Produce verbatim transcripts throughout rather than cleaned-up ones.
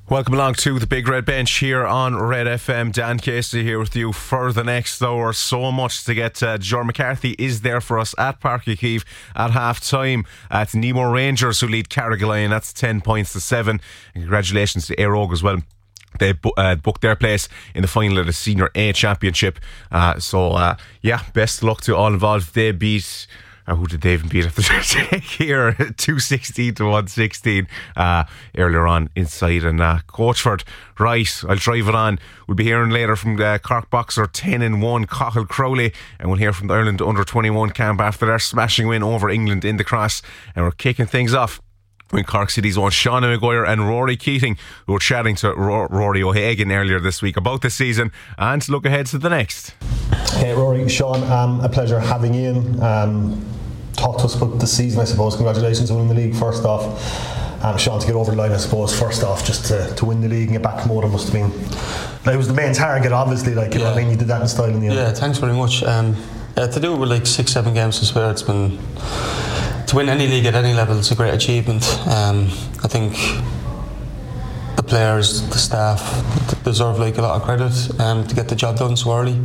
Welcome along to the Big Red Bench here on Red F M. Dan Casey here with you for the next hour. So much to get to. John McCarthy is there for us at Páirc Uí Chaoimh at half time at Nemo Rangers, who lead Carrigaline. That's ten points to seven. And congratulations to Éire Óg as well. They bu- uh, booked their place in the final of the Senior A Championship. Uh, so, uh, yeah, best luck to all involved. They beat... Uh, who did they even beat after take here? two sixteen to one sixteen uh, earlier on inside. And uh, Coachford, right, I'll drive it on. We'll be hearing later from uh, Cork Boxer ten and one Cathal Crowley, and we'll hear from the Ireland under twenty-one camp after their smashing win over England in the Cross. And we're kicking things off when Cork City's own Shauna Maguire and Rory Keating, who were chatting to R- Rory O'Hagan earlier this week about the season and to look ahead to the next. Hey Rory, Sean, um, a pleasure having you in. Um, talk to us about the season, I suppose. Congratulations on winning the league first off. Um, Sean, to get over the line, I suppose, first off, just to, to win the league and get back promoted must have been, like, it was the main target, obviously, like, you yeah. know what I mean, you did that in style in the end. Yeah, thanks very much. Um, yeah, to do it with like six, seven games to spare, it's been, to win any league at any level, it's a great achievement. Um, I think the players, the staff deserve like a lot of credit um, to get the job done so early.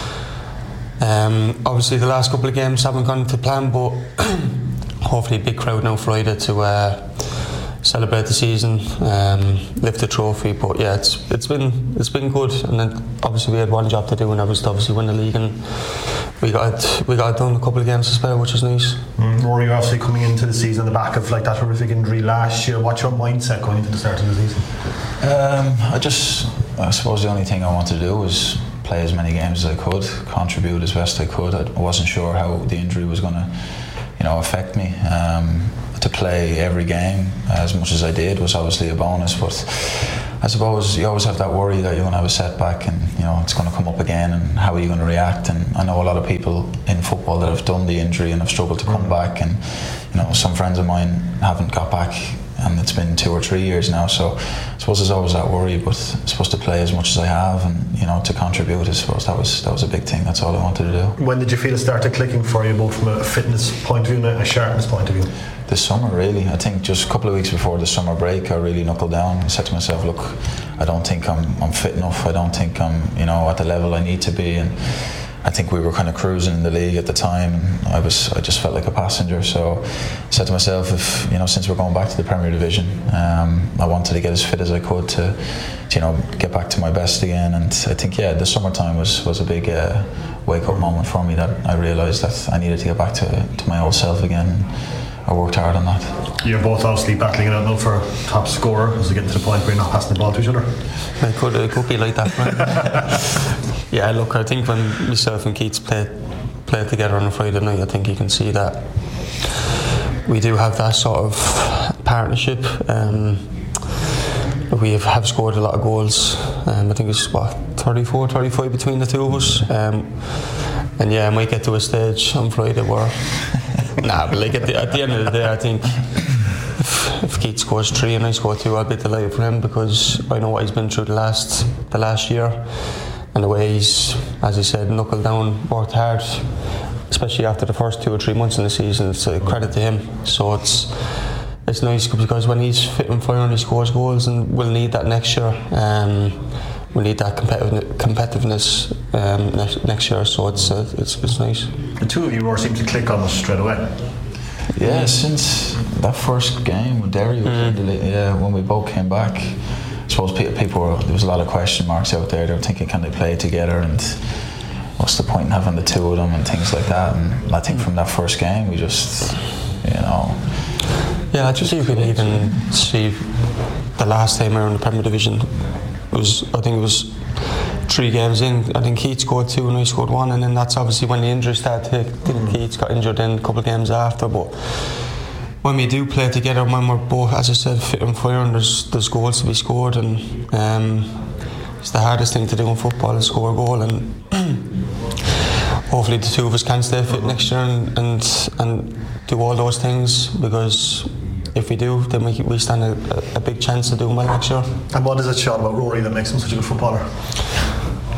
Um, obviously the last couple of games haven't gone to plan, but hopefully a big crowd now Friday to uh, celebrate the season, um, lift the trophy. But yeah, it's it's been it's been good, and then obviously we had one job to do, and that was to obviously win the league, and we got it, we got it done. A couple of games to spare, which is nice. Mm, Rory, you're obviously coming into the season on the back of like that horrific injury last year. What's your mindset going into the start of the season? Um, I just, I suppose the only thing I want to do was play as many games as I could, contribute as best I could. I wasn't sure how the injury was going to, you know, affect me. Um, to play every game as much as I did was obviously a bonus, but I suppose you always have that worry that you're going to have a setback and, you know, it's going to come up again, and how are you going to react? And I know a lot of people in football that have done the injury and have struggled to come mm-hmm. back, and, you know, some friends of mine haven't got back, and it's been two or three years now, so I suppose there's always that worry, but I'm supposed to play as much as I have, and, you know, to contribute, I suppose that was that was a big thing. That's all I wanted to do. When did you feel it started clicking for you, both from a fitness point of view and a sharpness point of view? This summer, really. I think just a couple of weeks before the summer break, I really knuckled down and said to myself, look, I don't think I'm I'm fit enough. I don't think I'm, you know, at the level I need to be. And I think we were kind of cruising in the league at the time, and I was I just felt like a passenger. So I said to myself, if, you know, since we're going back to the Premier Division, um, I wanted to get as fit as I could to, to, you know, get back to my best again. And I think, yeah, the summertime was was a big uh, wake up moment for me, that I realised that I needed to get back to to my old self again. I worked hard on that. You're both obviously battling it out now for top scorer. Is it getting to the point where you're not passing the ball to each other? It could, it could be like that, right? Yeah, look, I think when myself and Keats play play together on a Friday night, I think you can see that we do have that sort of partnership. Um, we have, have scored a lot of goals. Um, I think it's what thirty-four, thirty-five between the two of us. Um, and yeah, I might get to a stage on Friday where. Nah, but like at the, at the end of the day, I think if, if Keith scores three and I score two, I'll be delighted for him, because I know what he's been through the last the last year, and the way he's, as he said, knuckled down, worked hard, especially after the first two or three months in the season. It's a credit to him. So it's it's nice, because when he's fit and firing, he scores goals, and we'll need that next year. Um, we need that competitive, competitiveness um, next, next year. So it's, uh, it's it's nice. The two of you all seem to click almost straight away. Yeah, since that first game with Derry, mm. yeah, when we both came back, I suppose people were, there was a lot of question marks out there. They were thinking, can they play together, and what's the point in having the two of them, and things like that. And I think from that first game, we just, you know. Yeah, I just you can even see the last time we were in the Premier Division. It was, I think it was three games in. I think Keats scored two and I scored one, and then that's obviously when the injury started to hit. I think Keats got injured in a couple of games after, but when we do play together, when we're both, as I said, fit and firing, there's there's goals to be scored, and um, it's the hardest thing to do in football, is score a goal, and hopefully the two of us can stay fit next year and and, and do all those things, because if we do, then we, we stand a, a big chance of doing well next year. And what is it, Sean, about Rory that makes him such a good footballer?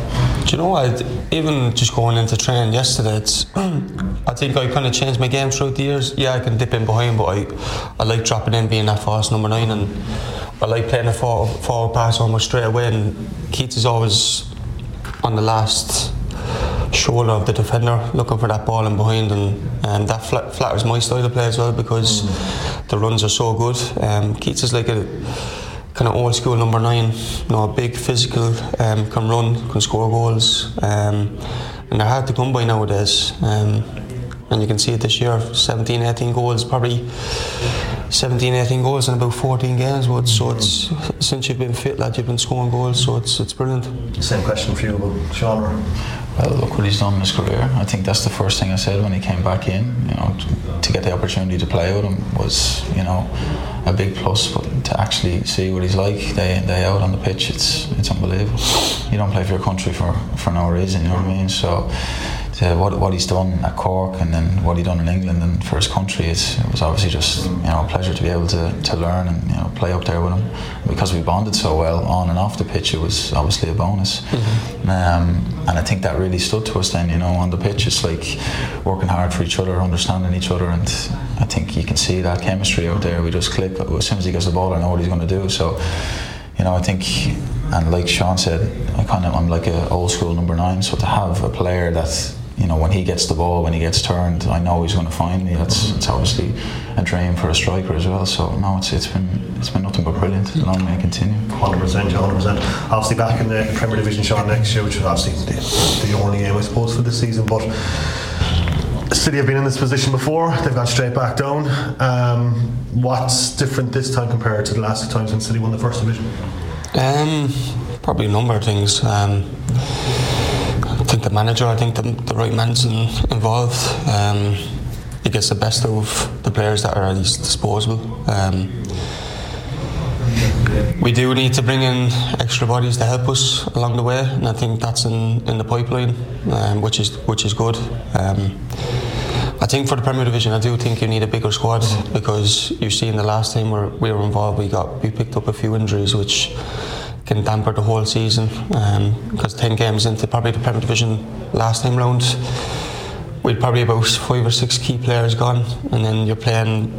Do you know what? Even just going into training yesterday, it's I think I kind of changed my game throughout the years. Yeah, I can dip in behind, but I, I like dropping in, being that fast number nine, and I like playing a forward, forward pass almost straight away. And Keats is always on the last shoulder of the defender, looking for that ball in behind, and um, that flat, flatters my style of play as well, because mm. the runs are so good. Um, Keats is like a kind of old school number nine, you know, big, physical, um, can run, can score goals, um, and they're hard to come by nowadays. Um, and you can see it this year, seventeen, eighteen goals, probably seventeen, eighteen goals in about fourteen games. But so it's since you've been fit, lad, you've been scoring goals, so it's it's brilliant. Same question for you about Sean. Well, look what he's done in his career. I think that's the first thing I said when he came back in. You know, to, to get the opportunity to play with him was, you know, a big plus. But to actually see what he's like day in, day out on the pitch, it's it's unbelievable. You don't play for your country for, for no reason, you know what I mean? So to what what he's done at Cork, and then what he done in England and for his country, it's, it was obviously just, you know, a pleasure to be able to, to learn and, you know, play up there with him. Because we bonded so well on and off the pitch, it was obviously a bonus. Mm-hmm. Um, and I think that really stood to us then, you know, on the pitch. It's like working hard for each other, understanding each other, and I think you can see that chemistry out there. We just click. As soon as he gets the ball, I know what he's going to do. So, you know, I think, and like Sean said, I kind of, I'm like an old school number nine, so to have a player that, you know, when he gets the ball, when he gets turned, I know he's going to find me. That's it's obviously a dream for a striker as well. So no, it's it's been it's been nothing but brilliant. Long may it continue. one hundred percent, one hundred percent. Obviously back in the Premier Division, Sean, next year, which is obviously the, the only aim, I suppose, for this season. But City have been in this position before. They've gone straight back down. Um, what's different this time compared to the last two times when City won the first division? Um, probably a number of things. Um, I think the manager, I think the, the right man's in, involved. Um, he gets the best of the players that are at his disposal. Um, we do need to bring in extra bodies to help us along the way, and I think that's in, in the pipeline, um, which is which is good. Um, I think for the Premier Division, I do think you need a bigger squad, because you see in the last time where we were involved, we got we picked up a few injuries which can damper the whole season, um, because ten games into probably the Premier Division last time round, we'd probably about five or six key players gone, and then you're playing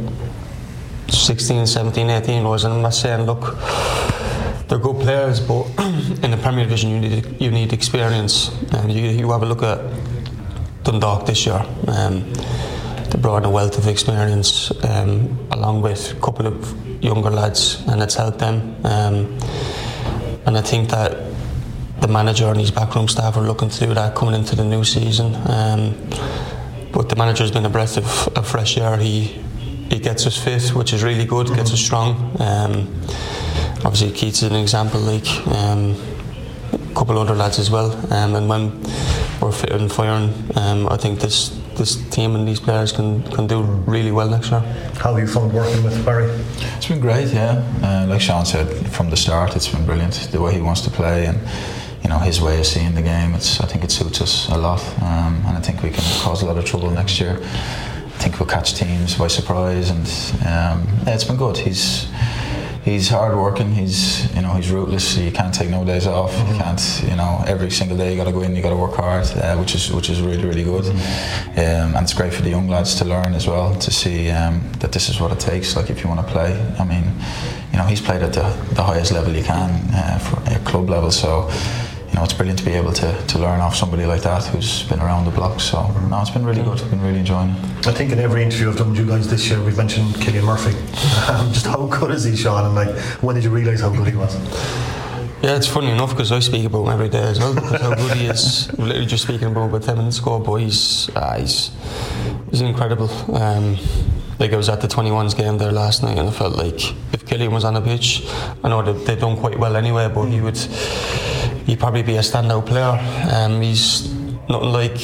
sixteen, seventeen, eighteen rows, and I'm not saying, look, they're good players, but in the Premier Division you need you need experience. And you, you have a look at Dundalk this year. Um, they brought in a wealth of experience, um, along with a couple of younger lads, and it's helped them. Um, And I think that the manager and his backroom staff are looking to do that coming into the new season. Um, but the manager's been a breath of, of fresh air. He he gets us fit, which is really good, gets us strong. Um, obviously Keats is an example, like um, a couple other lads as well. Um, and when we're fit and firing, um, I think this this team and these players can, can do really well next year. How have you found working with Barry? It's been great, yeah. Uh, like Sean said, from the start, it's been brilliant. The way he wants to play, and you know, his way of seeing the game. It's I think it suits us a lot, um, and I think we can cause a lot of trouble next year. I think we'll catch teams by surprise, and um, yeah, it's been good. He's he's hard working. He's you know he's ruthless. You can't take no days off. Mm-hmm. You can't you know every single day you got to go in. You got to work hard, uh, which is which is really really good. Mm-hmm. Um, and it's great for the young lads to learn as well, to see um, that this is what it takes. Like if you want to play, I mean, you know he's played at the, the highest level you can uh, for a club level. So you know it's brilliant to be able to, to learn off somebody like that who's been around the block. So no, it's been really good. I've been really enjoying it. I think in every interview I've done with you guys this year, we've mentioned Killian Murphy. Um, just how good is he, Sean? And like, when did you realise how good he was? Yeah, it's funny enough because I speak about him every day as well, because how good he is. We're literally just speaking about him about ten minutes ago, but he's uh, he's he's incredible. Um, like I was at the twenty-ones game there last night, and I felt like if Killian was on the pitch, I know that they've done quite well anyway, but he would he'd probably be a standout player. Um, he's nothing like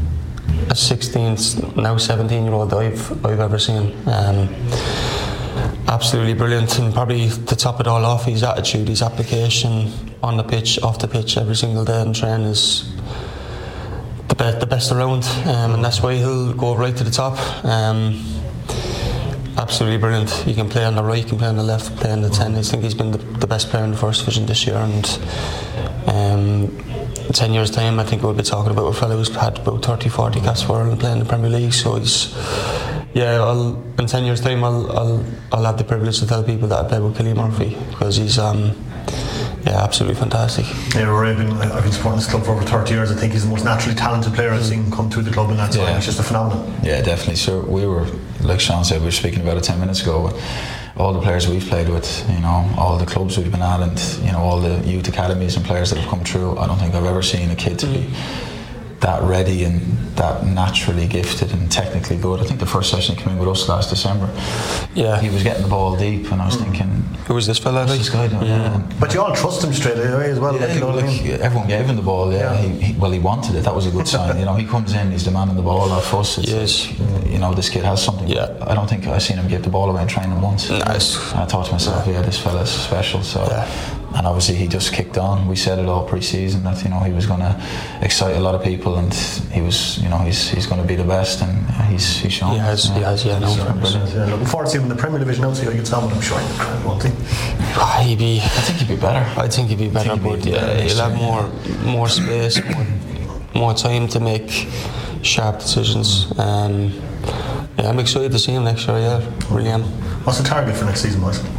a sixteen, now seventeen year old I've I've ever seen. Um, absolutely brilliant, and probably to top it all off, his attitude, his application on the pitch, off the pitch every single day in training is the best, the best around, um, and that's why he'll go right to the top. Um, absolutely brilliant. He can play on the right, he can play on the left, play on the ten. I think he's been the, the best player in the first division this year, and um, ten years time I think we'll be talking about a fellow who's had about thirty, forty caps for Ireland playing in the Premier League. So he's, yeah, I'll, in ten years time I'll, I'll I'll have the privilege to tell people that I played with Cillian Murphy, because he's um yeah, absolutely fantastic. Yeah, Rory, I've been, I've been supporting this club for over thirty years. I think he's the most naturally talented player I've seen come through the club, and that's why he's just a phenomenon. Yeah, definitely. So we were, like Sean said, we were speaking about it ten minutes ago. All the players we've played with, you know, all the clubs we've been at, and you know, all the youth academies and players that have come through. I don't think I've ever seen a kid to be that ready and that naturally gifted and technically good. I think the first session he came in with us last December, yeah, he was getting the ball deep, and I was mm. thinking, who was this fella? This guy, yeah. yeah. But you all trust him straight away as well. Yeah, like, you know like, what I mean? Everyone gave him the ball. Yeah, yeah. He, he, well, he wanted it. That was a good sign. You know, he comes in, he's demanding the ball off us. It's yes. like, you know, this kid has something. Yeah. I don't think I've seen him give the ball away in training once. Nice. And I thought to myself, yeah, this fella's special. So. Yeah. And obviously he just kicked on. We said it all pre-season that, you know, he was going to excite a lot of people, and he was, you know, he's he's going to be the best, and he's he's shown. He has, yeah. he has, yeah, no. So, brilliant. Yeah, looking forward to seeing him in the Premier Division now, so he gets on with him, sure, won't he? He'd be, I think he'd be better. I think he'd be better, he'd but be yeah, better he'll have year, more yeah. more space, more, more time to make sharp decisions. Um, yeah, I'm excited to see him next year. Yeah, really am. What's the target for next season, boys?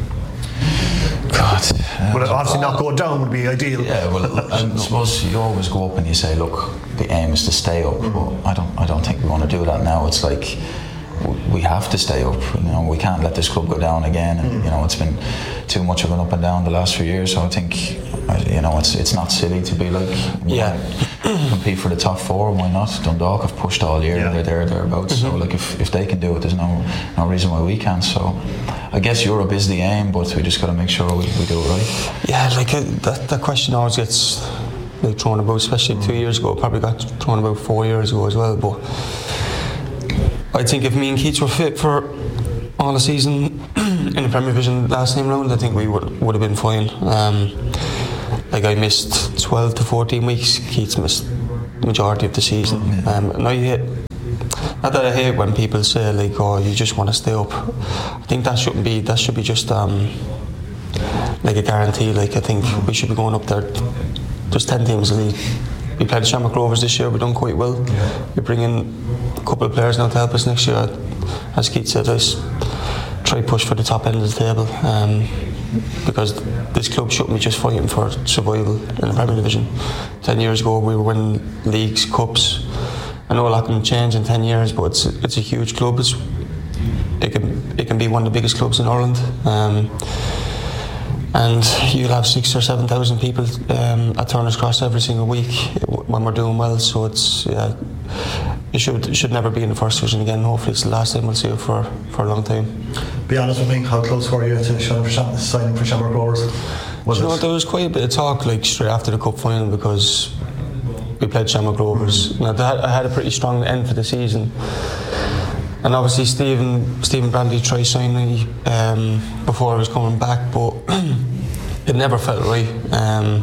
God, um, well, obviously not go down would be ideal. Yeah, well, I suppose you always go up and you say, look, the aim is to stay up. Mm. But I don't, I don't think we want to do that now. It's like we have to stay up. You know, we can't let this club go down again. And mm. you know, it's been too much of an up and down the last few years. So I think, you know, it's it's not silly to be like, yeah, compete for the top four. Why not? Dundalk have pushed all year. Yeah. They're there, thereabouts. Mm-hmm. So like, if if they can do it, there's no no reason why we can't. So. I guess Europe is the aim, but we just got to make sure we, we do it right. Yeah, like uh, that, that question always gets like thrown about, especially mm. two years ago. It probably got thrown about four years ago as well. But I think if me and Keats were fit for all the season in the Premier Division last time round, I think we would would have been fine. Um, like I missed twelve to fourteen weeks. Keats missed the majority of the season. Mm. Um, now you hit. Not that I hate when people say like, "Oh, you just want to stay up." I think that shouldn't be. That should be just um, like a guarantee. Like I think we should be going up there. There's ten teams in the league. We played the Shamrock Rovers this year. We've done quite well. Yeah. We bring in a couple of players now to help us next year. As Keith said, let's try push for the top end of the table, um, because this club shouldn't be just fighting for survival in the Premier Division. Ten years ago, we were winning leagues, cups. I know a lot can change in ten years, but it's it's a huge club. It's, it can it can be one of the biggest clubs in Ireland, um, and you'll have six or seven thousand people um, at Turner's Cross every single week when we're doing well. So it's yeah, it should it should never be in the first division again. Hopefully, it's the last time we'll see it for, for a long time. Be honest with me, how close were you to signing for Shamrock Rovers? Was you know, it? there was quite a bit of talk like straight after the cup final, because we played Shamrock Rovers. Mm. Now, I had a pretty strong end for the season, and obviously Stephen Stephen Bradley tried signing me um, before I was coming back, but it never felt right. Um,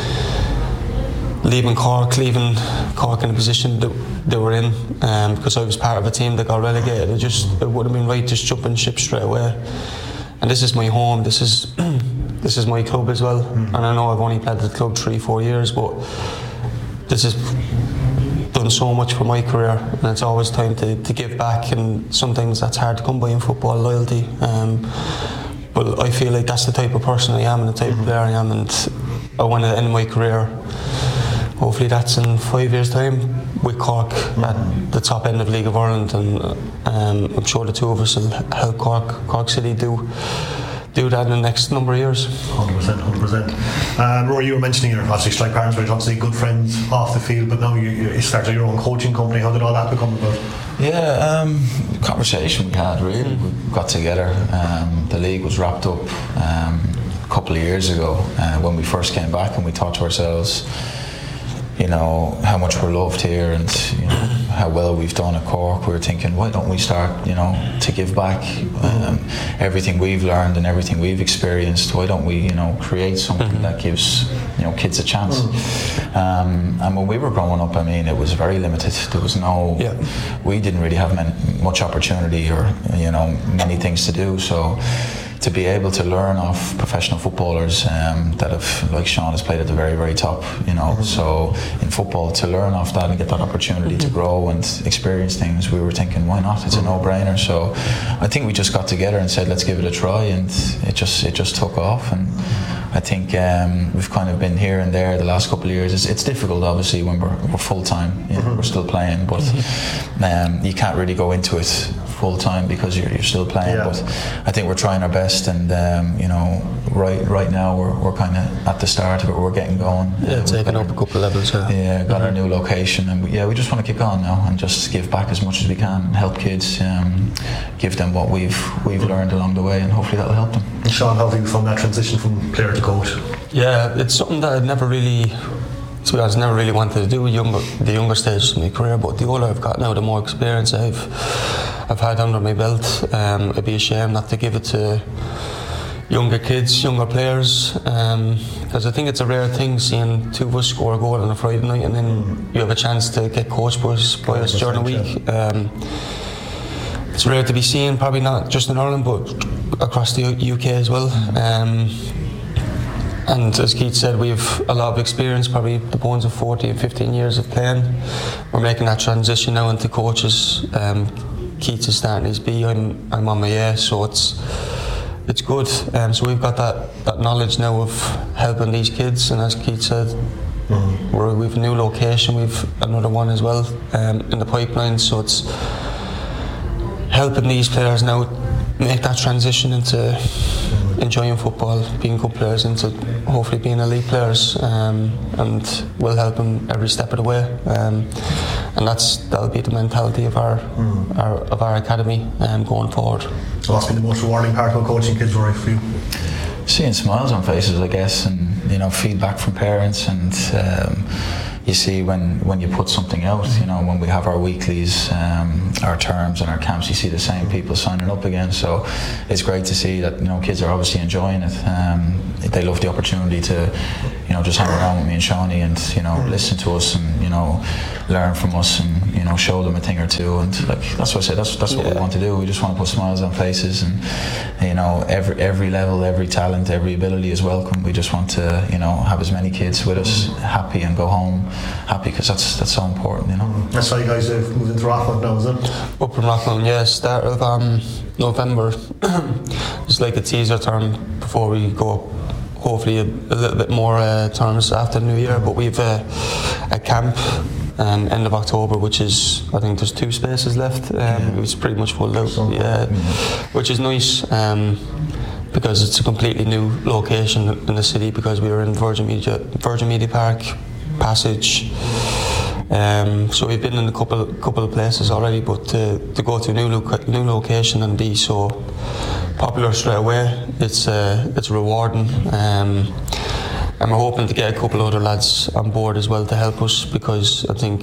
leaving Cork, leaving Cork in the position that they were in, um, because I was part of a team that got relegated. It just it would have been right just jumping ship straight away. And this is my home. This is this is my club as well. Mm. And I know I've only played at the club three, four years, but this has done so much for my career, and it's always time to, to give back, and sometimes that's hard to come by in football, loyalty. Um, but I feel like that's the type of person I am and the type mm-hmm. of player I am, and I want to end my career. Hopefully that's in five years' time with Cork mm-hmm. at the top end of League of Ireland, and um, I'm sure the two of us will help Cork, Cork City do do that in the next number of years. one hundred percent, one hundred percent. Um, Rory, you were mentioning your obviously strike partners, but obviously good friends off the field, but now you, you started your own coaching company. How did all that become about? Yeah, um, conversation we had really. Mm. We got together. Um, the league was wrapped up um, a couple of years ago uh, when we first came back, and we thought to ourselves, you know, how much we're loved here, and you know, how well we've done at Cork. We were thinking, why don't we start, you know, to give back um, everything we've learned and everything we've experienced? Why don't we, you know, create something mm-hmm. that gives, you know, kids a chance? Mm. Um, and when we were growing up, I mean, it was very limited. There was no, yeah. we didn't really have many, much opportunity or, you know, many things to do. So, to be able to learn off professional footballers um, that have, like Sean has played at the very, very top, you know. Mm-hmm. So in football, to learn off that and get that opportunity mm-hmm. to grow and experience things, we were thinking, why not? It's a no-brainer. So I think we just got together and said, let's give it a try, and it just it just took off. And I think um, we've kind of been here and there the last couple of years. It's, it's difficult, obviously, when we're, we're full time. You know, mm-hmm. We're still playing, but um, you can't really go into it full time because you're, you're still playing. Yeah. But I think we're trying our best, and um, you know, right right now we're, we're kind of at the start of it. We're getting going. Yeah, uh, taking up a couple of levels. Yeah, yeah got mm-hmm. our new location, and we, yeah, we just want to kick on now and just give back as much as we can, and help kids, um, give them what we've we've learned along the way, and hopefully that'll help them. And Sean, how have you found that transition from player to coach? Yeah, it's something that I'd never really, to be honest, never really wanted to do with younger, the younger stages of my career. But the older I've got now, the more experience I've I've had under my belt. Um, I'd be ashamed not to give it to younger kids, younger players, because um, I think it's a rare thing seeing two of us score a goal on a Friday night, and then you have a chance to get coached by us, by us during the week. Um, it's rare to be seen, probably not just in Ireland, but across the U K as well. Um, and as Keith said, we have a lot of experience, probably the bones of fourteen, fifteen years of playing. We're making that transition now into coaches. Um, Keith is starting his B, I'm, I'm on my A, so it's it's good. Um, so we've got that, that knowledge now of helping these kids, and as Keith said, mm-hmm. we're, we've a new location, we've another one as well um, in the pipeline, so it's helping these players now make that transition into enjoying football, being good players, into hopefully being elite players, um, and we'll help them every step of the way. Um, and that's that'll be the mentality of our, mm. our of our academy um, going forward. So what's been the most rewarding part of coaching kids, Rory, for you? Seeing smiles on faces, I guess, and you know, feedback from parents, and um, you see when, when you put something out, you know, when we have our weeklies, um, our terms and our camps, you see the same people signing up again. So it's great to see that, you know, kids are obviously enjoying it. Um, they love the opportunity to, you know, just hang around with me and Shawnee and, you know, listen to us and, you know, learn from us and, you know, show them a thing or two. And like, that's what I said, that's, that's what yeah. we want to do. We just want to put smiles on faces, and, you know, every, every level, every talent, every ability is welcome. We just want to, you know, have as many kids with us happy and go home happy, because that's that's so important, you know. That's why you guys have moved into Rockland now, is it? Up in Rockland, yeah, start of um, November. It's like a teaser term before we go up. Hopefully a, a little bit more uh, terms after New Year, but we've uh, a camp um, end of October, which is, I think there's two spaces left. Um, yeah. It was pretty much full out, so, yeah, mm-hmm. which is nice. Um, because it's a completely new location in the city, because we were in Virgin Media, Virgin Media Park, Passage. Um, so we've been in a couple couple of places already, but to, to go to a new lo- new location and be so popular straight away, it's uh, it's rewarding. Um, and we're hoping to get a couple of other lads on board as well to help us, because I think,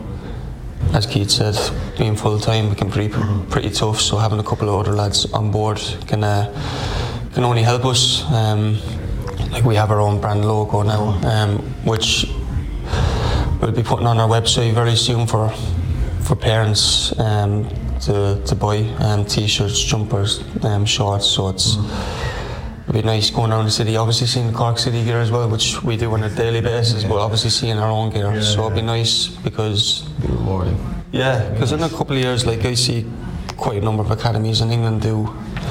as Keith said, being full time it can be pretty, pretty tough. So having a couple of other lads on board can uh, can only help us. Um, like we have our own brand logo now, um, which we'll be putting on our website very soon for for parents um, to to buy um, t-shirts, jumpers, um, shorts. So it's mm-hmm. it'll be nice going around the city. Obviously seeing the Cork City gear as well, which we do on a daily basis. Yeah. But obviously seeing our own gear, yeah, so it'll be nice, because it'll be rewarding. Yeah, because in a couple of years, like I see quite a number of academies in England do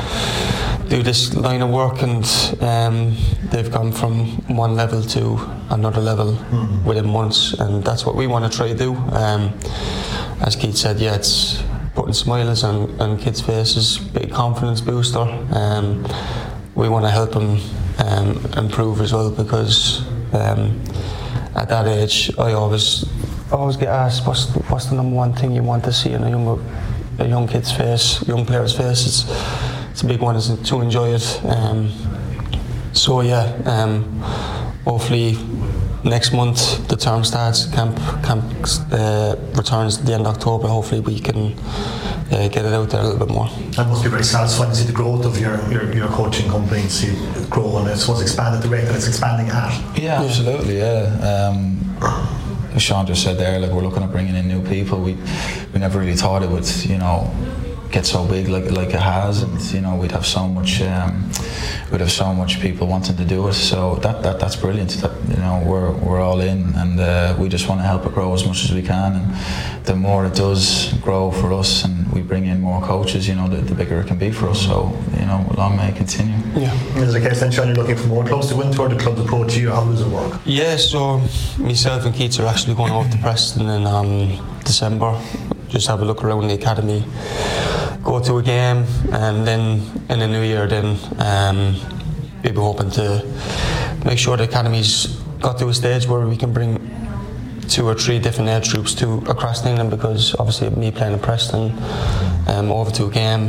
do this line of work, and um, they've gone from one level to another level mm-hmm. within months, and that's what we want to try to do. Um, as Keith said, yeah, it's putting smiles on, on kids' faces, big confidence booster. Um, we want to help them um, improve as well, because um, at that age, I always I always get asked, what's the, what's the number one thing you want to see in a young a young kid's face, young player's face? It's It's a big one, isn't it, to enjoy it. Um, so yeah, um, hopefully next month the term starts, camp camp uh, returns at the end of October. Hopefully we can uh, get it out there a little bit more. That must be very satisfying to see the growth of your your, your coaching company, and see it grow, and I suppose expand at the rate that it's expanding at. Yeah, absolutely. Yeah. Um, Sean just said there, like, we're looking at bringing in new people. We we never really thought it would, you know, get so big like like it has, and you know we'd have so much um, we'd have so much people wanting to do it. So that, that that's brilliant. That you know we're we're all in, and uh, we just want to help it grow as much as we can. And the more it does grow for us, and we bring in more coaches, you know, the, the bigger it can be for us. So you know, long may it continue. Yeah. Is it a case then, Sean, you're looking for more clubs to win to, or the clubs approach you? How does it work? Yeah. So myself and Keats are actually going off to Preston in um, December. Just have a look around the academy, go to a game, and then in the new year, then um, we'll be hoping to make sure the academy's got to a stage where we can bring two or three different age groups to across England, because obviously me playing in Preston, um, over to a game,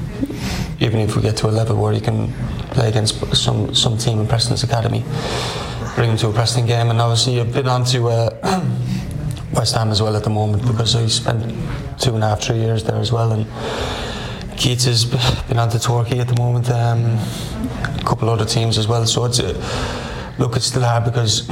even if we get to a level where you can play against some some team in Preston's academy, bring them to a Preston game. And obviously I've been on to uh, West Ham as well at the moment, because I spent two and a half, three years there as well. And Keats has been on to Torquay at the moment, um, a couple other teams as well. So it's uh, look, it's still hard because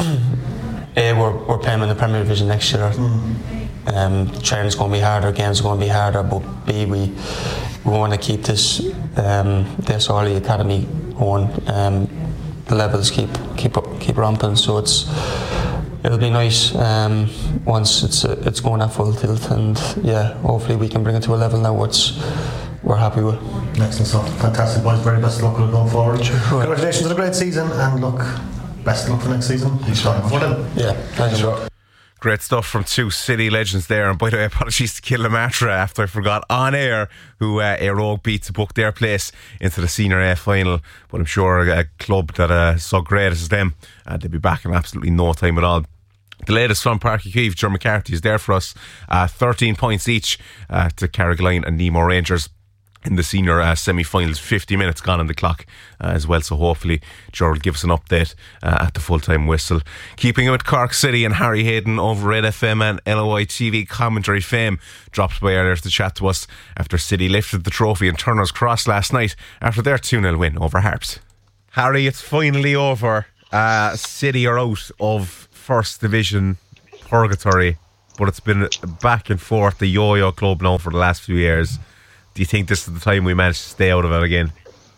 A, we're, we're playing in the Premier Division next year. Mm. Um, training's going to be harder, games are going to be harder. But B, we we want to keep this um, this early academy going. Um, the levels keep keep up, keep ramping. So it's. It'll be nice um, once it's uh, it's going at full tilt, and yeah, hopefully we can bring it to a level now which we're happy with. Excellent stuff, fantastic boys. Very best of luck with it going forward. Sure. Congratulations on a great season, and look, best of luck for next season. Thanks very much. Yeah, thanks. Thanks. Great stuff from two City legends there. And by the way, apologies to Killamatra after I forgot on air who uh, Aerogue beat to book their place into the Senior A final. But I'm sure a club that uh, so great as them, uh, they'll be back in absolutely no time at all. The latest from Páirc Uí Chaoimh, Ger McCarthy is there for us. Uh, thirteen points each uh, to Carrigaline and Nemo Rangers in the senior uh, semi-finals. fifty minutes gone on the clock uh, as well, so hopefully Ger will give us an update uh, at the full-time whistle. Keeping it with Cork City, and Harry Hayden over Red F M and L O I T V commentary fame dropped by earlier to chat to us after City lifted the trophy in Turner's Cross last night after their two nil win over Harps. Harry, it's finally over. Uh, City are out of First Division purgatory, but it's been back and forth the yo-yo club now for the last few years. Do you think this is the time we manage to stay out of it again?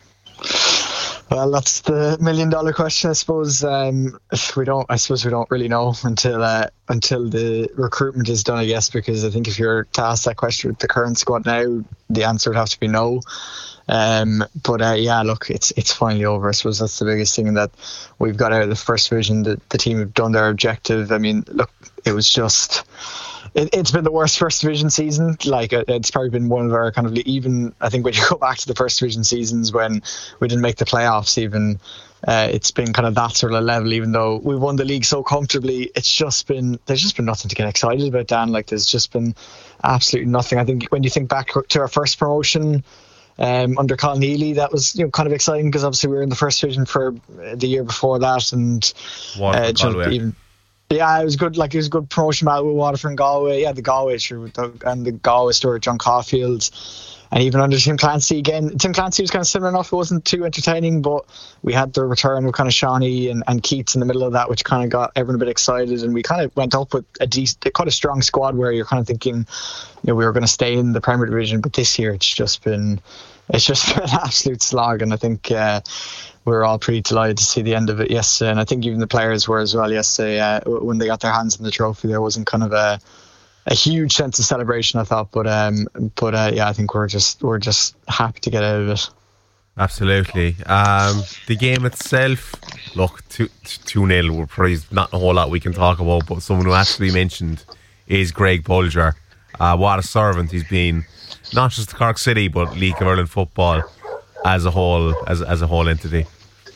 Well, that's the million dollar question, I suppose. Um, we don't. I suppose we don't really know until uh, until the recruitment is done, I guess, because I think if you're to ask that question with the current squad now, the answer would have to be no. Um, but uh, yeah, look, it's it's finally over. I suppose that's the biggest thing, that we've got out of the First Division. The, the team have done their objective. I mean, look, it was just. It, it's been the worst First Division season. Like, it's probably been one of our kind of, even I think when you go back to the First Division seasons when we didn't make the playoffs, even uh, it's been kind of that sort of level. Even though we won the league so comfortably, it's just been there's just been nothing to get excited about, Dan. Like, there's just been absolutely nothing. I think when you think back to our first promotion um, under Colin Healy, that was, you know, kind of exciting because obviously we were in the First Division for the year before that, and uh, just even. Yeah, it was good. Like, it was a good promotion battle with Waterford and Galway. Yeah, the Galway sure, and the Galway story, John Caulfield, and even under Tim Clancy again. Tim Clancy was kind of similar enough. It wasn't too entertaining, but we had the return of kind of Shawnee and, and Keats in the middle of that, which kind of got everyone a bit excited. And we kind of went up with a decent, quite a strong squad, where you're kind of thinking, you know, we were going to stay in the Premier Division. But this year, it's just been, it's just been an absolute slog. And I think. Uh, We were all pretty delighted to see the end of it yesterday, and I think even the players were as well yesterday. Uh, when they got their hands on the trophy, there wasn't kind of a a huge sense of celebration, I thought. But um, but uh, yeah, I think we're just we're just happy to get out of it. Absolutely. Um, the game itself, look, two two nil. We're probably not a whole lot we can talk about, but someone who actually mentioned is Greg Bolger. Uh, what a servant he's been, not just to Cork City, but League of Ireland football as a whole, as as a whole entity.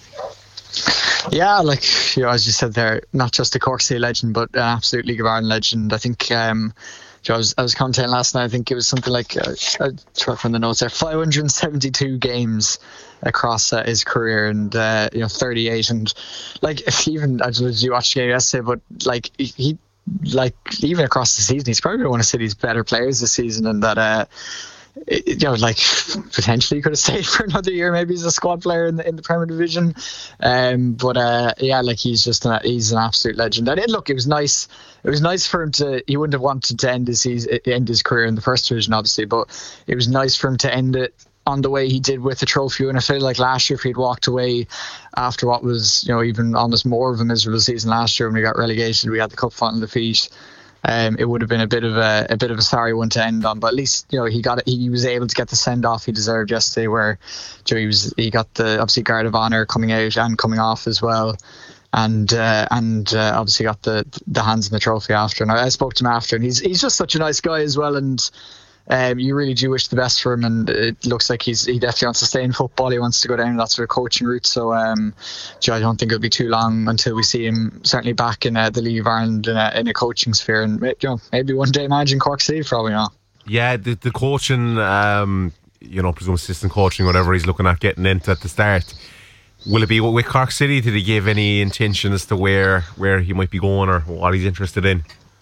Yeah, like, you know, as you said there, not just a Cork City legend, but an absolute League of Ireland legend. I think um, you know, I was I was commentating last night. I think it was something like uh, I try from the notes there, five hundred seventy-two games across uh, his career, and uh, you know, thirty-eight. And like, if even I don't know, did you watch the game yesterday? But like he, like even across the season, he's probably one of City's better players this season, and that. Uh, you know, like potentially could have stayed for another year, maybe as a squad player in the, in the Premier Division. Um, but uh, yeah, like he's just an, he's an absolute legend. And it, look, it was nice. It was nice for him to. He wouldn't have wanted to end his end his career in the first division, obviously, but it was nice for him to end it on the way he did with the trophy. And I feel like last year, if he'd walked away after what was, you know, even almost more of a miserable season last year when we got relegated, we had the cup final defeat. Um, it would have been a bit of a, a bit of a sorry one to end on, but at least, you know, he got it. He was able to get the send off he deserved yesterday, where you know, he was he got the obviously guard of honour coming out and coming off as well, and uh, and uh, obviously got the the hands on the trophy after. And I, I spoke to him after, and he's he's just such a nice guy as well, and. Um, you really do wish the best for him, and it looks like he's he definitely wants to stay in football. He wants to go down that sort of coaching route. So um, I don't think it'll be too long until we see him certainly back in uh, the League of Ireland in a, in a coaching sphere, and you know, maybe one day imagine Cork City, probably not. Yeah, the, the coaching, um, you know, presume assistant coaching, whatever he's looking at getting into at the start. Will it be with Cork City? Did he give any intention as to where where he might be going or what he's interested in?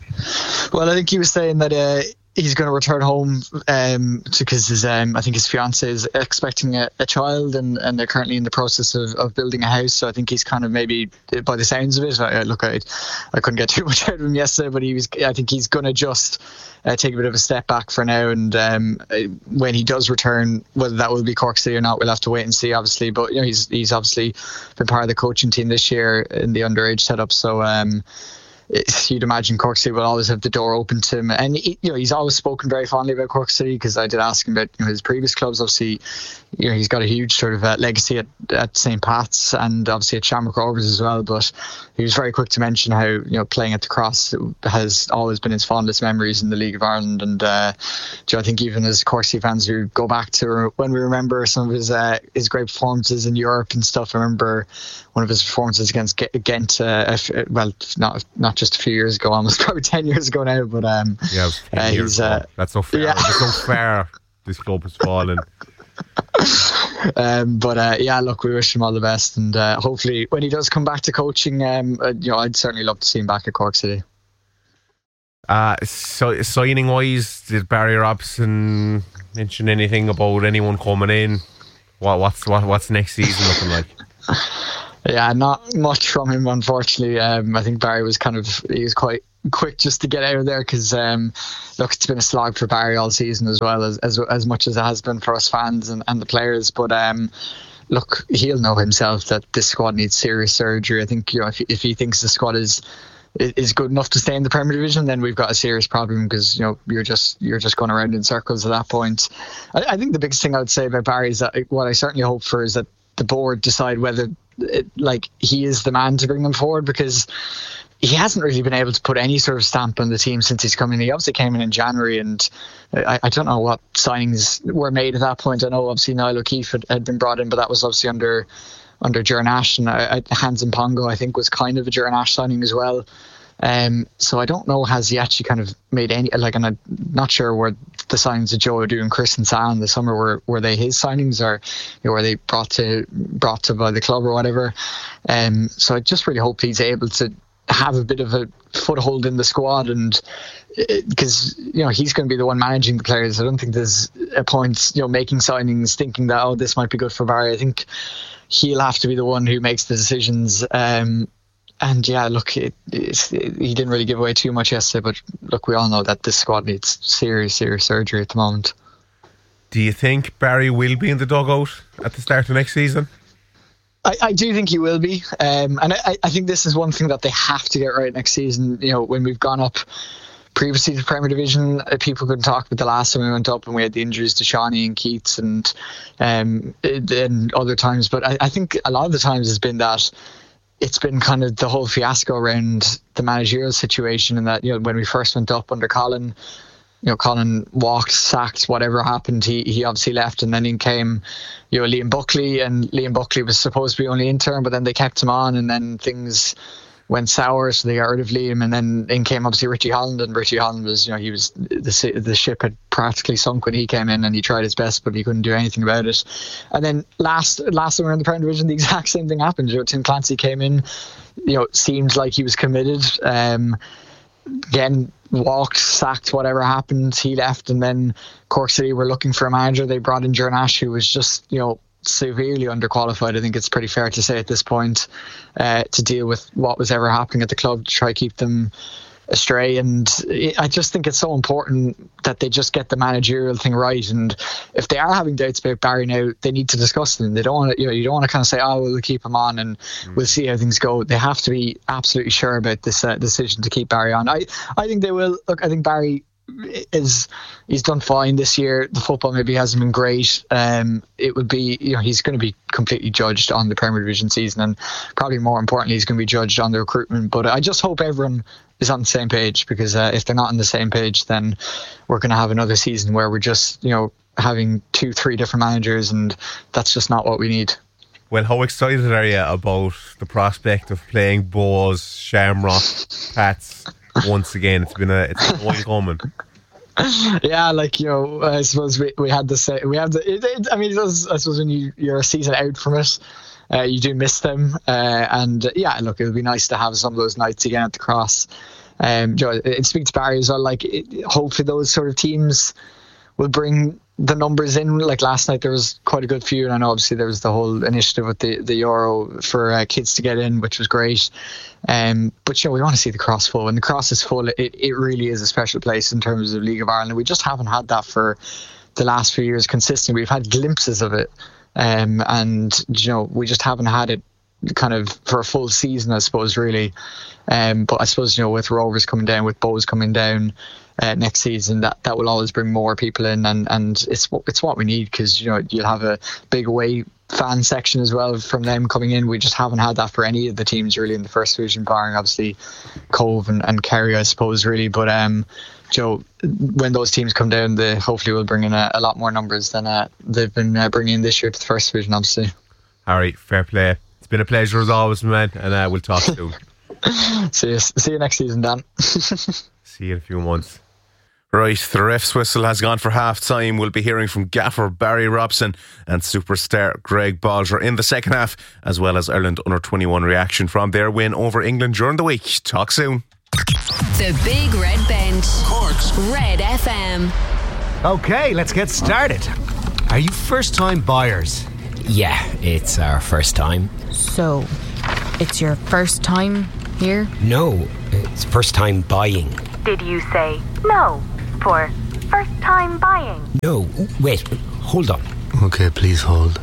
Well, I think he was saying that. Uh, He's going to return home um, because his um, I think his fiance is expecting a, a child, and, and they're currently in the process of, of building a house. So I think he's kind of maybe, by the sounds of it, I, look, I, I couldn't get too much out of him yesterday, but he was. I think he's going to just uh, take a bit of a step back for now. And um, when he does return, whether that will be Cork City or not, we'll have to wait and see, obviously. But you know, he's he's obviously been part of the coaching team this year in the underage setup. So. Um, You'd imagine Cork City will always have the door open to him, and he, you know he's always spoken very fondly about Cork City, because I did ask him about you know, his previous clubs. Obviously, you know he's got a huge sort of uh, legacy at, at Saint Pat's and obviously at Shamrock Rovers as well. But he was very quick to mention how you know playing at the Cross has always been his fondest memories in the League of Ireland. And uh, you know, I think even as Cork City fans who go back to when we remember some of his uh, his great performances in Europe and stuff, I remember one of his performances against Ghent. Uh, well, not not just a few years ago, almost probably ten years ago now, but um yeah, uh, he's uh, that's so fair. Yeah. That's so fair. This club has fallen. um but uh, yeah, look, we wish him all the best, and uh, hopefully when he does come back to coaching, um uh, you know I'd certainly love to see him back at Cork City. Uh so signing wise, did Barry Robson mention anything about anyone coming in? What what's what, what's next season looking like? Yeah, not much from him, unfortunately. Um, I think Barry was kind of, he was quite quick just to get out of there, because um, look, it's been a slog for Barry all season, as well as as, as much as it has been for us fans and, and the players. But um, look, he'll know himself that this squad needs serious surgery. I think you know if if he thinks the squad is is good enough to stay in the Premier Division, then we've got a serious problem, because you know you're just you're just going around in circles at that point. I, I think the biggest thing I would say about Barry is that what I certainly hope for is that the board decide whether it, like he is the man to bring them forward, because he hasn't really been able to put any sort of stamp on the team since he's come in. He obviously came in in January, and I, I don't know what signings were made at that point. I know obviously Niall O'Keefe had, had been brought in, but that was obviously under under Ger Nash, and I, I, Hans Mpongo I think was kind of a Ger Nash signing as well. Um, so I don't know, has he actually kind of made any, like, and I'm not sure where the signings of Joe Adu and Chris and Sal in the summer were, were they his signings, or you know, were they brought to brought to by the club or whatever. Um, so I just really hope he's able to have a bit of a foothold in the squad, and because you know he's going to be the one managing the players. I don't think there's a point you know making signings thinking that oh this might be good for Barry. I think he'll have to be the one who makes the decisions. Um, And yeah, look, it, it, he didn't really give away too much yesterday, but look, we all know that this squad needs serious, serious surgery at the moment. Do you think Barry will be in the dugout at the start of next season? I, I do think he will be, um, and I, I think this is one thing that they have to get right next season. You know, when we've gone up previously to Premier Division, uh, people couldn't talk about the last time we went up and we had the injuries to Shawnee and Keats and um, and other times, but I, I think a lot of the times has been that it's been kind of the whole fiasco around the managerial situation, and that, you know, when we first went up under Colin, you know, Colin walked, sacked, whatever happened, he he obviously left, and then in came, you know, Liam Buckley, and Liam Buckley was supposed to be only interim, but then they kept him on, and then things went sour, so they got rid of Liam, and then in came obviously Richie Holland, and Richie Holland was, you know, he was, the the ship had practically sunk when he came in, and he tried his best, but he couldn't do anything about it. And then last last time we were in the Premier Division, the exact same thing happened. You know, Tim Clancy came in, you know, seemed like he was committed. Um, again, walked, sacked, whatever happened, he left, and then Cork City were looking for a manager. They brought in Jernash, who was just, you know, severely underqualified. I think it's pretty fair to say at this point, uh, to deal with what was ever happening at the club, to try to keep them astray. And I just think it's so important that they just get the managerial thing right. And if they are having doubts about Barry now, they need to discuss them. They don't want to, you know, you don't want to kind of say, oh, we'll keep him on and mm. we'll see how things go. They have to be absolutely sure about this uh, decision to keep Barry on. I, I think they will. Look, I think Barry is he's done fine this year. The football maybe hasn't been great. Um, it would be, you know, he's going to be completely judged on the Premier Division season, and probably more importantly, he's going to be judged on the recruitment. But I just hope everyone is on the same page, because uh, if they're not on the same page, then we're going to have another season where we're just, you know, having two, three different managers, and that's just not what we need. Well, how excited are you about the prospect of playing Bows, Shamrock, Pats once again? It's been a it's been a while coming. Yeah, like, you know, I suppose we, we had the same. We have the. It, it, I mean, it does, I suppose when you, you're a season out from it, uh, you do miss them. Uh, and uh, yeah, look, it would be nice to have some of those nights again at the Cross. Um, you know, it speaks to Barry as well. Like, it, hopefully those sort of teams will bring the numbers in. Like last night there was quite a good few, and I know obviously there was the whole initiative with the, the Euro for uh, kids to get in, which was great. Um, but you know, we want to see the Cross full. When the Cross is full, it, it really is a special place in terms of League of Ireland. We just haven't had that for the last few years consistently. We've had glimpses of it, um, and you know, we just haven't had it kind of for a full season, I suppose, really. Um, but I suppose, you know, with Rovers coming down, with Bows coming down uh, next season, that, that will always bring more people in, and, and it's it's what we need, because, you know, you'll have a big away fan section as well from them coming in. We just haven't had that for any of the teams really in the first division, barring obviously Cove and, and Kerry, I suppose, really. But um, Joe, when those teams come down, they hopefully will bring in a, a lot more numbers than uh, they've been uh, bringing in this year to the first division, obviously. Harry, fair play. It's been a pleasure as always, man, and uh, we'll talk soon. see you, see you next season, Dan. See you in a few months. Right, the ref's whistle has gone for half time. We'll be hearing from gaffer Barry Robson and superstar Greg Balger in the second half, as well as Ireland under twenty-one reaction from their win over England during the week. Talk soon. The Big Red Bench, Cork's Red F M. Okay, let's get started. Are you first time buyers? Yeah, it's our first time. So, it's your first time here? No, it's first time buying. Did you say no for first time buying? No, wait, hold on. Okay, please hold.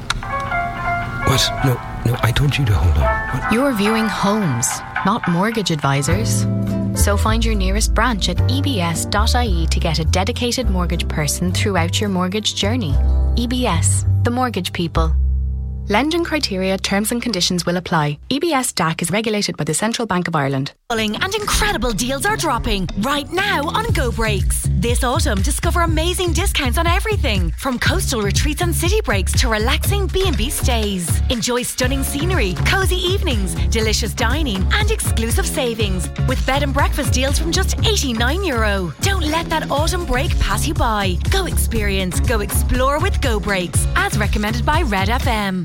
What? No, no, I told you to hold on. What? You're viewing homes, not mortgage advisors. So find your nearest branch at e b s dot i e to get a dedicated mortgage person throughout your mortgage journey. E B S, the mortgage people. Lending criteria, terms and conditions will apply. E B S D A C is regulated by the Central Bank of Ireland. And incredible deals are dropping right now on Go Breaks. This autumn, discover amazing discounts on everything, from coastal retreats and city breaks to relaxing B and B stays. Enjoy stunning scenery, cosy evenings, delicious dining and exclusive savings, with bed and breakfast deals from just eighty-nine euro. Don't let that autumn break pass you by. Go experience, go explore with Go Breaks, as recommended by Red F M.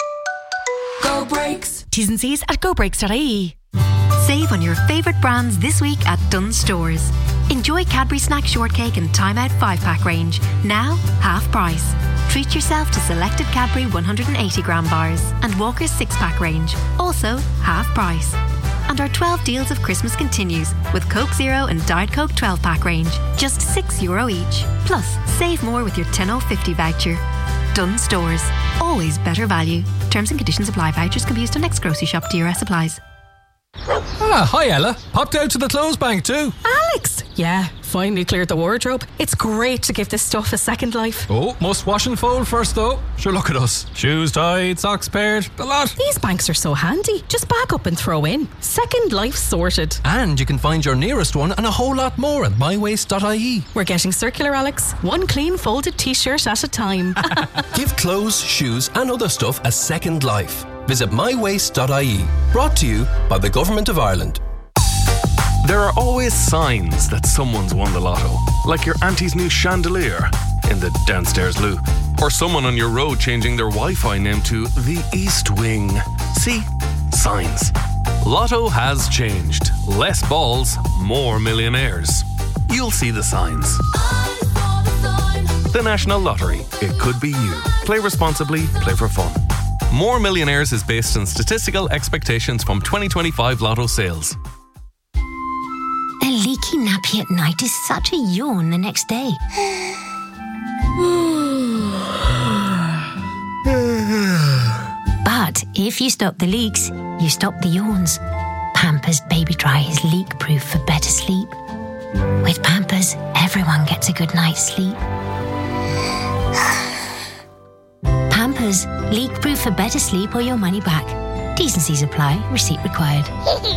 Go Breaks. T's and C's at go breaks dot I E. Save on your favourite brands this week at Dunnes Stores. Enjoy Cadbury Snack Shortcake and Time Out five pack range, now half price. Treat yourself to selected Cadbury one hundred eighty gram bars and Walker's six pack range, also half price. And our twelve deals of Christmas continues with Coke Zero and Diet Coke twelve pack range, just six euro each. Plus, save more with your ten oh fifty voucher. Dunnes Stores, always better value. Terms and conditions apply. Vouchers can be used on next grocery shop. D R S applies. Ah, hi Ella. Popped out to the clothes bank too. Alex! Yeah, finally cleared the wardrobe. It's great to give this stuff a second life. Oh, must wash and fold first though. Sure, look at us. Shoes tied, socks paired, the lot. These banks are so handy. Just back up and throw in. Second life sorted. And you can find your nearest one and a whole lot more at my waste dot I E. We're getting circular, Alex. One clean folded t-shirt at a time. Give clothes, shoes and other stuff a second life. Visit my waste dot I E. Brought to you by the Government of Ireland. There are always signs that someone's won the lotto, like your auntie's new chandelier in the downstairs loo, or someone on your road changing their Wi-Fi name to the East Wing. See? Signs. Lotto has changed. Less balls, more millionaires. you'll see the signs. The National Lottery. It could be you. Play responsibly, play for fun. More Millionaires is based on statistical expectations from twenty twenty-five Lotto sales. A leaky nappy at night is such a yawn the next day. But if you stop the leaks, you stop the yawns. Pampers Baby Dry is leak-proof for better sleep. With Pampers, everyone gets a good night's sleep. Pampers, leak-proof for better sleep or your money back. T's and C's apply. Receipt required.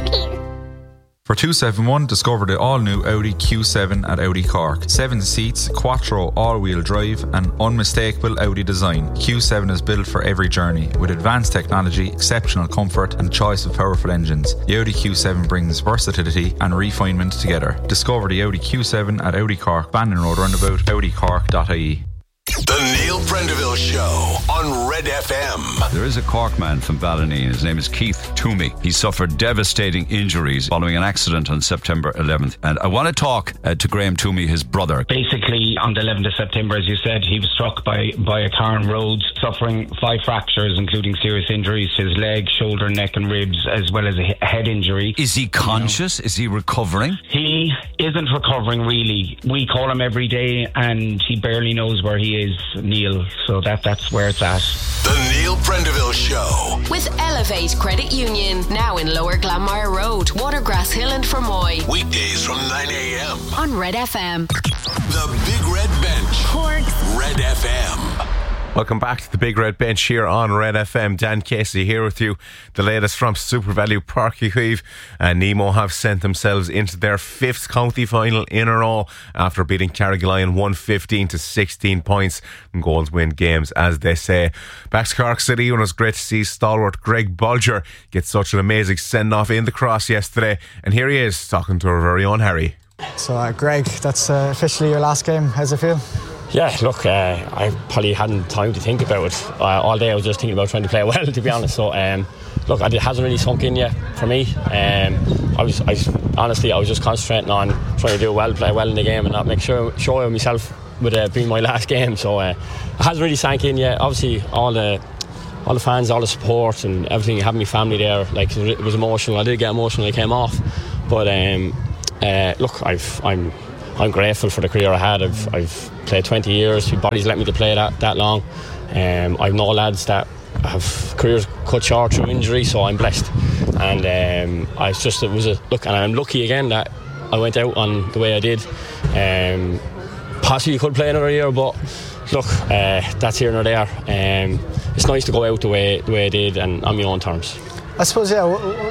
For two seventy-one, discover the all-new Audi Q seven at Audi Cork. Seven seats, quattro all-wheel drive and unmistakable Audi design. Q seven is built for every journey with advanced technology, exceptional comfort and choice of powerful engines. The Audi Q seven brings versatility and refinement together. Discover the Audi Q seven at Audi Cork, Bannon Road Roundabout, audi cork dot I E. The Neil Prendeville Show on Red F M. There is a Cork man from Ballineen. His name is Keith Toomey. He suffered devastating injuries following an accident on September eleventh. And I want to talk uh, to Graham Toomey, his brother. Basically, on the eleventh of September, as you said, he was struck by, by a car on road, suffering five fractures, including serious injuries to his leg, shoulder, neck and ribs, as well as a he- head injury. Is he conscious? You know, is he recovering? He isn't recovering, really. We call him every day and he barely knows where he is, Neil, so that that's where it's at. The Neil Prendeville Show with Elevate Credit Union, now in Lower Glanmire Road, Watergrass Hill and Fermoy. Weekdays from nine a.m. on Red F M. The Big Red Bench. Cork's Red F M. Welcome back to the Big Red Bench here on Red F M. Dan Casey here with you. The latest from Super Value Páirc Uí Chaoimh. And Nemo have sent themselves into their fifth county final in a row after beating Carrigaline one fifteen to sixteen points. And goals win games, as they say. Back to Cork City, and it was great to see stalwart Greg Bolger get such an amazing send-off in the cross yesterday. And here he is talking to our very own Harry. So uh, Greg, that's uh, officially your last game. How's it feel? Yeah, look, uh, I probably hadn't time to think about it. Uh, all day I was just thinking about trying to play well, to be honest. So, um, look, it hasn't really sunk in yet for me. Um, I was, I was, honestly, I was just concentrating on trying to do well, play well in the game and not make sure, show myself with it uh, being my last game. So uh, it hasn't really sank in yet. Obviously, all the all the fans, all the support and everything, having my family there, like, it was emotional. I did get emotional when I came off. But, um, uh, look, I've, I'm... I'm grateful for the career I had. I've, I've played twenty years. My body's let me to play that, that long. Um, I've no lads that have careers cut short through injury, so I'm blessed. And um, I just it was a look, and I'm lucky again that I went out on the way I did. Um, possibly could play another year, but look, uh, that's here nor there. Um, it's nice to go out the way the way I did and on my own terms. I suppose, yeah,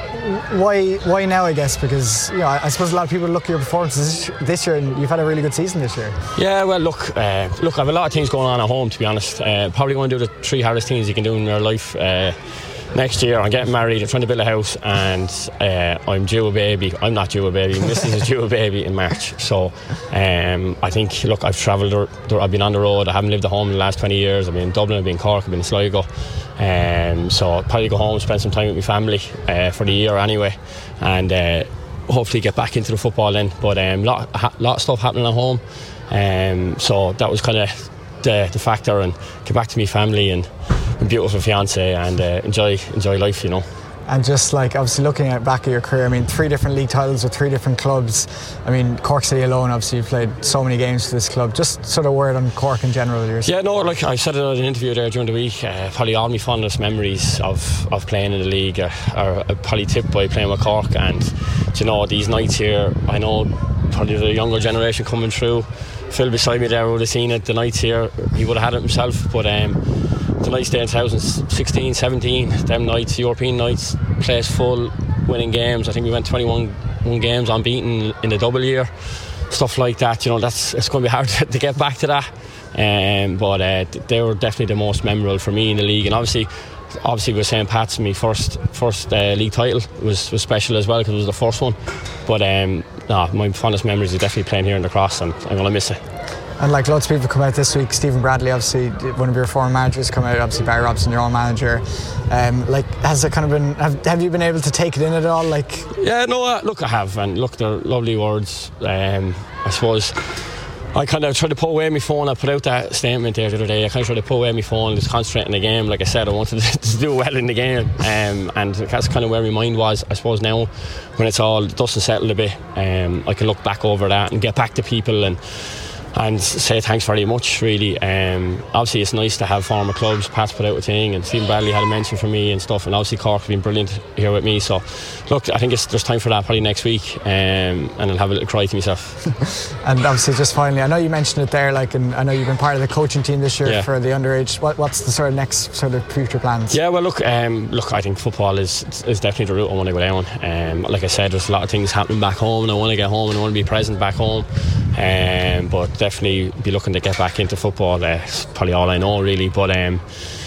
why why now, I guess, because, you know, I suppose a lot of people look at your performances this year and you've had a really good season this year. Yeah, well, look, uh, look, I have a lot of things going on at home, to be honest. Uh, probably going to do the three hardest things you can do in your life. Uh, next year, I'm getting married, I'm trying to build a house, and uh, I'm due a baby. I'm not due a baby, Missus is due a baby in March. So um, I think, look, I've travelled, I've been on the road, I haven't lived at home in the last twenty years. I've been in Dublin, I've been in Cork, I've been in Sligo. Um, so I'll probably go home and spend some time with my family uh, for the year anyway, and uh, hopefully get back into the football then. But a um, lot, ha- lot of stuff happening at home, um, so that was kind of the, the factor, and get back to my family and my beautiful fiance and uh, enjoy enjoy life, you know. And just like obviously looking at back at your career, I mean, three different league titles with three different clubs. I mean, Cork City alone, obviously you've played so many games for this club. Just sort of word on Cork in general. Yours. Yeah, no, like I said in an interview there during the week, uh, probably all my fondest memories of, of playing in the league are, are probably tipped by playing with Cork. And you know, these nights here, I know probably the younger generation coming through, Phil beside me there would have seen it. The nights here, he would have had it himself. But um, the nights there in twenty sixteen, seventeen, them nights, European nights, place full, winning games. I think we went twenty-one games unbeaten in the double year, stuff like that. You know, that's it's going to be hard to, to get back to that. Um, but uh, they were definitely the most memorable for me in the league. And obviously, obviously with Saint Pat's, my first first uh, league title was was special as well because it was the first one. But um, nah, my fondest memories is definitely playing here in the Cross, and I'm going to miss it. And like loads of people come out this week. Stephen Bradley, obviously one of your former managers, come out. Obviously Barry Robson, your own manager. Um, like, has it kind of been? Have, have you been able to take it in at all? Like, yeah, no, uh, look, I have, and look, they're lovely words. Um, I suppose I kind of tried to put away my phone. I put out that statement there the other day. I kind of tried to put away my phone, just concentrate on the game. Like I said, I wanted to do well in the game, um, and that's kind of where my mind was. I suppose now, when it's all dust and settled a bit, um, I can look back over that and get back to people and. and say thanks very much, really. Um, obviously it's nice to have former clubs. Pat's put out a thing, and Stephen Bradley had a mention for me and stuff, and obviously Cork have been brilliant here with me. So look, I think it's, there's time for that probably next week, um, and I'll have a little cry to myself. And obviously just finally, I know you mentioned it there, like, and I know you've been part of the coaching team this year, yeah, for the underage. What, what's the sort of next sort of future plans? Yeah, well look, um, look, I think football is is definitely the route I want to go down. Um, like I said, there's a lot of things happening back home, and I want to get home and I want to be present back home. Um, but definitely be looking to get back into football. That's probably all I know, really. But um,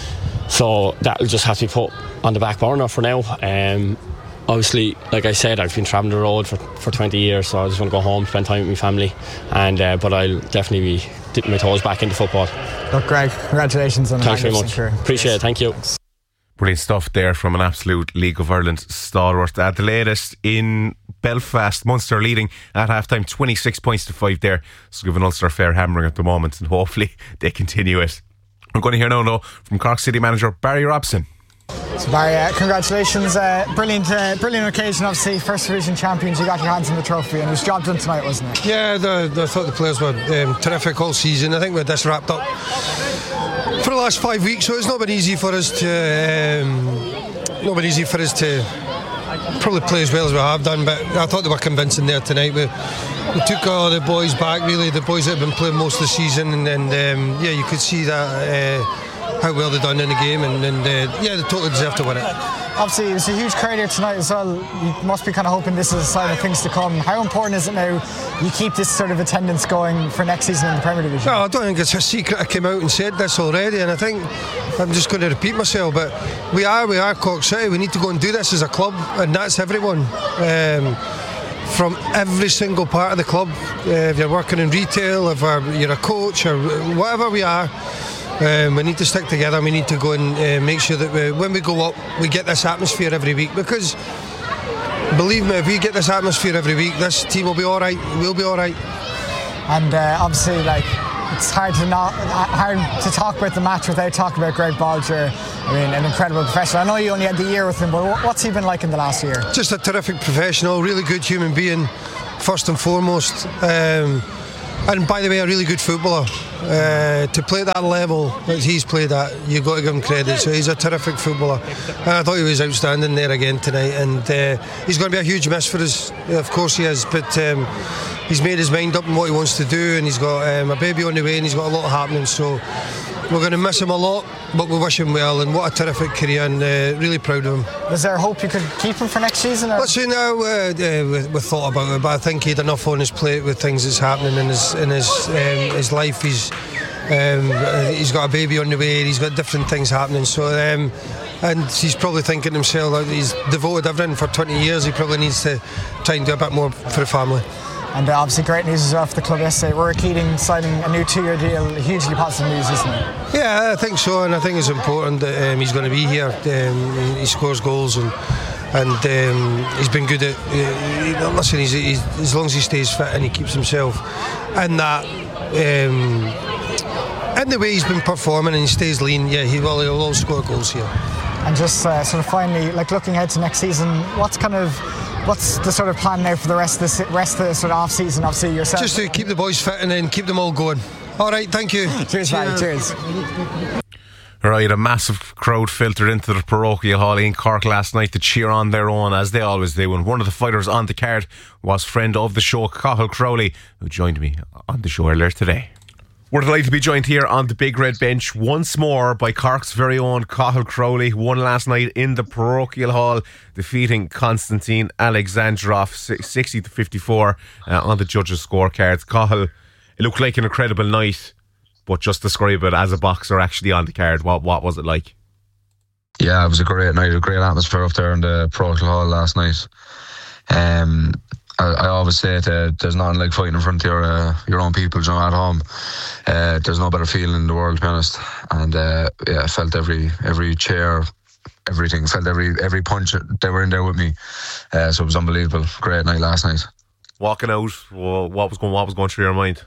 so that'll just have to be put on the back burner for now. Um, obviously, like I said, I've been travelling the road for, for twenty years, so I just want to go home, spend time with my family. And uh, but I'll definitely be dipping my toes back into football. Look, Greg, congratulations on a Thanks very much. Career. Appreciate it. Thank you. Brilliant stuff there from an absolute League of Ireland stalwart. At the latest in Belfast, Munster leading at half-time twenty-six points to five there. So giving Ulster a fair hammering at the moment, and hopefully they continue it. We're going to hear now though from Cork City manager Barry Robson. So Barry, uh, congratulations. Uh, brilliant uh, brilliant occasion, obviously. First division champions, you got your hands on the trophy, and it was job done tonight, wasn't it? Yeah, the, the, I thought the players were um, terrific all season. I think we had this wrapped up for the last five weeks, so it's not been easy for us to um, not been easy for us to probably play as well as we have done, but I thought they were convincing there tonight. We, we took all the boys back, really, the boys that have been playing most of the season, and, and um, yeah, you could see that uh, how well they've done in the game, and, and uh, yeah, they totally deserve to win it. Obviously, it was a huge crowd here tonight as well. You must be kind of hoping this is a sign of things to come. How important is it now you keep this sort of attendance going for next season in the Premier Division? No, I don't think it's a secret. I came out and said this already, and I think I'm just going to repeat myself, but we are, we are Cork City. We need to go and do this as a club, and that's everyone. Um, from every single part of the club. Uh, if you're working in retail, if you're a coach, or whatever we are, Um, we need to stick together. We need to go and uh, make sure that we, when we go up, we get this atmosphere every week. Because believe me, if we get this atmosphere every week, this team will be all right. We'll be all right. And uh, obviously, like, it's hard to not hard to talk about the match without talking about Greg Bolger. I mean, an incredible professional. I know you only had the year with him, but what's he been like in the last year? Just a terrific professional, really good human being, first and foremost. Um, And by the way, a really good footballer. Uh, to play at that level that he's played at, you've got to give him credit. So he's a terrific footballer. And I thought he was outstanding there again tonight. And uh, he's going to be a huge miss for us. Of course he is. But um, he's made his mind up on what he wants to do. And he's got um, a baby on the way, and he's got a lot happening. So we're going to miss him a lot, but we wish him well. And what a terrific career, and uh, really proud of him. Was there hope you could keep him for next season? Or? Listen, now uh, uh, we, we thought about it, but I think he had enough on his plate with things that's happening in his in his um, his life. He's um, he's got a baby on the way. He's got different things happening. So um, and he's probably thinking to himself that he's devoted everything for twenty years. He probably needs to try and do a bit more for the family. And uh, obviously great news as well for the club yesterday. Rory Keating signing a new two-year deal. Hugely positive news, isn't it? Yeah, I think so, and I think it's important that um, he's going to be here. Um, he scores goals, and and um, he's been good at. Uh, listen, he's, he's, as long as he stays fit and he keeps himself in that, um, in the way he's been performing, and he stays lean, yeah, he will. He'll all score goals here. And just uh, sort of finally, like looking ahead to next season, what's kind of what's the sort of plan now for the rest of the rest of the sort of off season? Obviously yourself. Just to keep the boys fit and then keep them all going. All right, thank you. Cheers, mate. Cheers. Right, a massive crowd filtered into the parochial hall in Cork last night to cheer on their own, as they always do. And one of the fighters on the card was friend of the show, Cathal Crowley, who joined me on the show earlier today. We're delighted to be joined here on the Big Red Bench once more by Cork's very own Cathal Crowley, who won last night in the parochial hall, defeating Konstantin Alexandrov sixty to fifty-four uh, on the judges' scorecards. Cathal, it looked like an incredible night, but just describe it as a boxer actually on the card. What what was it like? Yeah, it was a great night, a great atmosphere up there in the parochial hall last night. Um, I, I always say that there's nothing like fighting in front of your uh, your own people, you know, at home. Uh, there's no better feeling in the world, to be honest. And uh, yeah, I felt every every cheer, everything. Felt every every punch. They were in there with me. Uh, so it was unbelievable. Great night last night. Walking out, what was going what was going through your mind?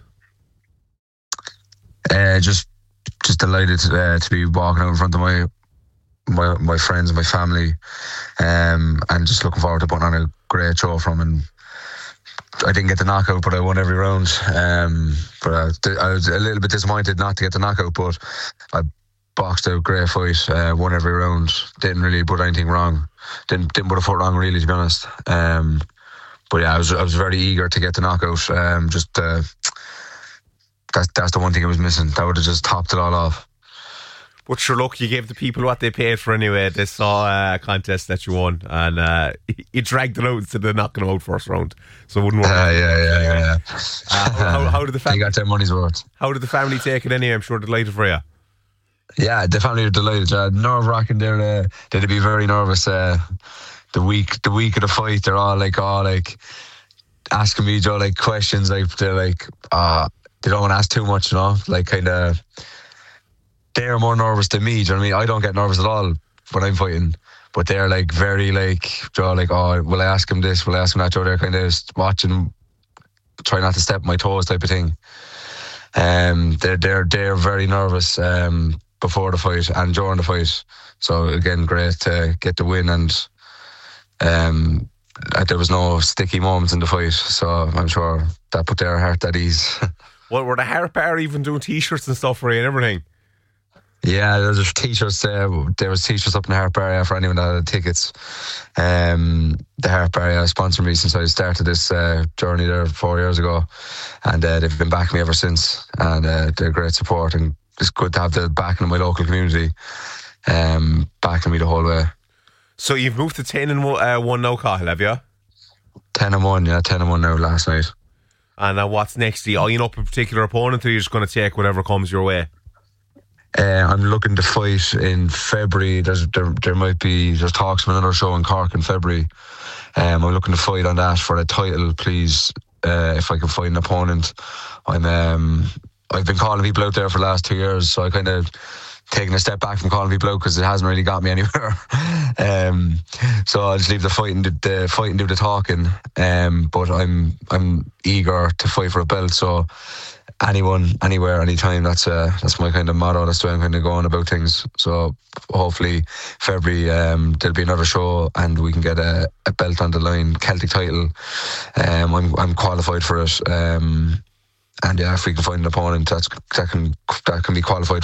Uh, just just delighted uh, to be walking out in front of my my my friends, my family, um, and just looking forward to putting on a great show from. And I didn't get the knockout, but I won every round. Um, but I, I was a little bit disappointed not to get the knockout, but I boxed out a great fight, uh, won every round. Didn't really put anything wrong. Didn't didn't put a foot wrong, really, to be honest. Um, but yeah, I was I was very eager to get the knockout. Um, just uh, that's that's the one thing I was missing. That would have just topped it all off. But sure, look, you gave the people what they paid for anyway. They saw a contest that you won, and uh, you dragged it out instead of knocking them out first round. So it wouldn't work. Uh, yeah, yeah, yeah, yeah. Uh, how, how did the family? You got their money's worth. How did the family take it anyway? I'm sure delighted for you. Yeah, the family are delighted. Uh, nerve wracking. They're uh, they'd be very nervous. Uh, the week, the week of the fight, they're all like, all like asking me, Joe, like questions. Like they're like, uh, they don't want to ask too much, you know, like kind of. They're more nervous than me, do you know what I mean? I don't get nervous at all when I'm fighting, but they're like very like, Joe, like, oh, will I ask him this? Will I ask him that? Joe, they're kind of just watching, try not to step on my toes type of thing. Um, they're they're they're very nervous um before the fight and during the fight. So again, great to get the win, and um, there was no sticky moments in the fight. So I'm sure that put their heart at ease. Well, were the Harp Bar even doing T-shirts and stuff for you and everything? Yeah, there was T-shirts. Uh, there was T-shirts up in the Harp Area for anyone that had tickets. Um, the Harp Area sponsored me since I started this uh, journey there four years ago, and uh, they've been backing me ever since. And uh, they're great support, and it's good to have the backing of my local community, um, backing me the whole way. So you've moved to ten and one, uh, one now, Cathal, have you? Ten and one, yeah, ten and one now last night. And uh, what's next? Are you eyeing up a particular opponent, or are you just going to take whatever comes your way? Uh, I'm looking to fight in February. There's there, there might be there's talks of another show in Cork in February. Um, I'm looking to fight on that for a title, please. Uh, if I can find an opponent, I'm. Um, I've been calling people out there for the last two years, so I kind of taking a step back from calling people out because it hasn't really got me anywhere. um, so I'll just leave the fight and do the fight and do the talking. Um, but I'm I'm eager to fight for a belt. So. Anyone, anywhere, anytime. That's uh, that's my kind of motto. That's the way I'm kind of going about things. So hopefully February um, there'll be another show and we can get a, a belt on the line, Celtic title. Um, I'm I'm qualified for it. Um, and yeah, if we can find an opponent that's that can that can be qualified